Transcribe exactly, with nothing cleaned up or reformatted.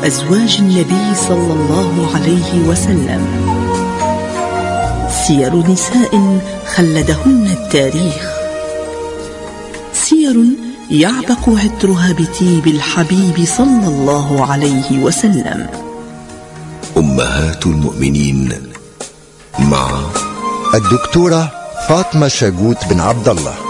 أزواج النبي صلى الله عليه وسلم، سير نساء خلدهن التاريخ، سير يعبق عطرها بطيب الحبيب صلى الله عليه وسلم. أمهات المؤمنين مع الدكتورة فاطمة شاجوت بن عبد الله.